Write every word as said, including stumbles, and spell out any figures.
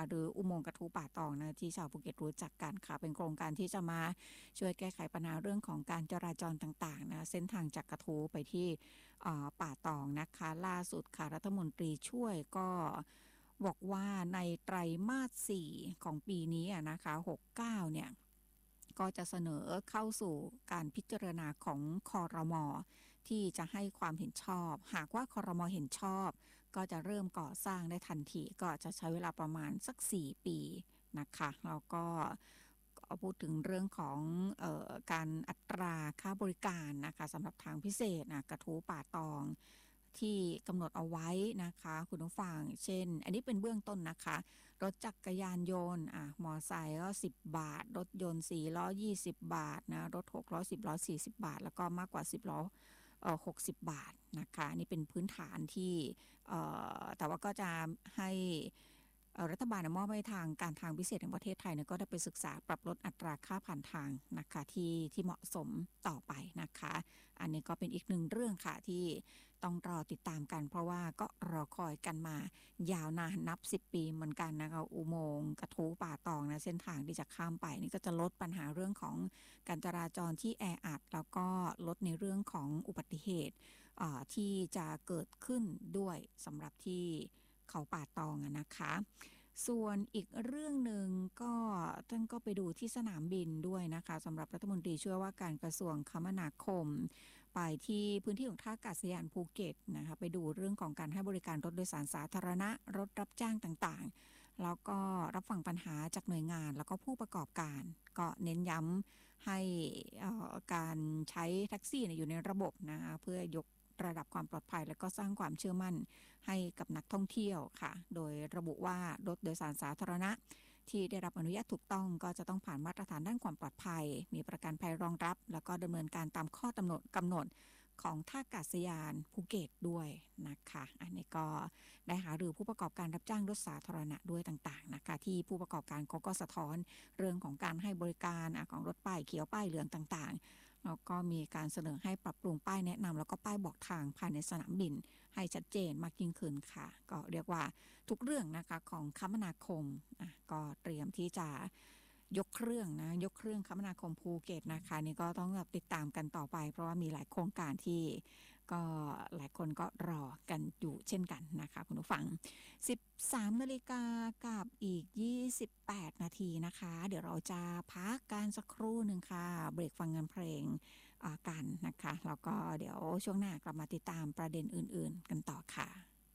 นะคะหรืออุโมงค์กระทู้ป่าตองนะที่ชาวภูเก็ตรู้จักกันค่ะเป็นโครงการที่จะมาช่วยแก้ไขปัญหาเรื่องของการจราจรต่างๆนะเส้นทางจากกระทู้ไปที่ป่าตองนะคะล่าสุดค่ะรัฐมนตรีช่วยก็บอกว่าในไตรมาสสี่ของปีนี้นะคะหกสิบเก้าเนี่ยก็จะเสนอเข้าสู่การพิจารณาของครม.ที่จะให้ความเห็นชอบหากว่าครม.เห็นชอบก็จะเริ่มก่อสร้างได้ทันทีก็จะใช้เวลาประมาณสักสี่ปีนะคะแล้วก็พูดถึงเรื่องของเอ่อการอัตราค่าบริการนะคะสำหรับทางพิเศษนะกระทู้ป่าตองที่กำหนดเอาไว้นะคะคุณผู้ฟังเช่นอันนี้เป็นเบื้องต้นนะคะรถจักรยานยนต์อ่ะมอไซค์ก็สิบบาทรถยนต์สี่ล้อยี่สิบบาทนะรถหกล้อสิบล้อสี่สิบบาทแล้วก็มากกว่าสิบล้อเอ่อหกสิบบาทนะคะนี่เป็นพื้นฐานที่เอ่อแต่ว่าก็จะให้รัฐบาลมอบให้ทางการทางพิเศษแห่งประเทศไทยเนี่ยก็ได้ไปศึกษาปรับลดอัตราค่าผ่านทางนะคะที่ที่เหมาะสมต่อไปนะคะอันนี้ก็เป็นอีกหนึ่งเรื่องค่ะที่ต้องรอติดตามกันเพราะว่าก็รอคอยกันมายาวนานนับสิบปีเหมือนกันนะคะอุโมงค์กระทู้ป่าตองนะเส้นทางที่จะข้ามไปนี่ก็จะลดปัญหาเรื่องของการจราจรที่แออัดแล้วก็ลดในเรื่องของอุบัติเหตุที่จะเกิดขึ้นด้วยสำหรับที่เขาป่าตองนะคะส่วนอีกเรื่องหนึ่งก็ท่านก็ไปดูที่สนามบินด้วยนะคะสำหรับรัฐมนตรีช่วยว่าการกระทรวงคมนาคมไปที่พื้นที่ของท่าอากาศยานภูเก็ตนะคะไปดูเรื่องของการให้บริการรถโดยสารสาธารณะรถรับจ้างต่างๆแล้วก็รับฟังปัญหาจากหน่วยงานแล้วก็ผู้ประกอบการก็เน้นย้ำให้การใช้แท็กซี่อยู่ในระบบนะคะเพื่อยกระดับความปลอดภัยและก็สร้างความเชื่อมั่นให้กับนักท่องเที่ยวค่ะโดยระบุว่ารถโดยสารสาธารณะที่ได้รับอนุญาตถูกต้องก็จะต้องผ่านมาตรฐานด้านความปลอดภัยมีประกันภัยรองรับแล้วก็ดำเนินการตามข้อกำหนดกำหนดของท่าอากาศยานภูเก็ตด้วยนะคะอันนี้ก็ได้หารือผู้ประกอบการรับจ้างรถสาธารณะด้วยต่างๆนะคะที่ผู้ประกอบการเขาก็สะท้อนเรื่องของการให้บริการของรถป้ายเขียวป้ายเหลืองต่างๆแล้วก็มีการเสนอให้ปรับปรุงป้ายแนะนำแล้วก็ป้ายบอกทางภายในสนามบินให้ชัดเจนมากยิ่งขึ้นค่ะก็เรียกว่าทุกเรื่องนะคะของคมนาคมอ่ะก็เตรียมที่จะยกเครื่องนะยกเครื่องคมนาคมภูเก็ตนะคะนี่ก็ต้องติดตามกันต่อไปเพราะว่ามีหลายโครงการที่ก็หลายคนก็รอกันอยู่เช่นกันนะคะคุณผู้ฟังสิบสามนาฬิกากับอีกยี่สิบแปดนาทีนะคะเดี๋ยวเราจะพักการสักครู่หนึ่งค่ะเบรกฟังงานเพลงกันนะคะแล้วก็เดี๋ยวช่วงหน้ากลับมาติดตามประเด็นอื่นๆกันต่อค่ะ